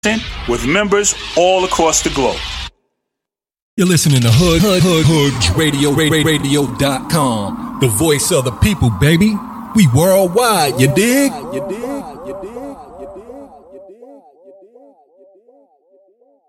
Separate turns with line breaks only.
with members all across the globe.
You're listening to Hood Radio.com, the voice of the people, baby. We worldwide, you dig?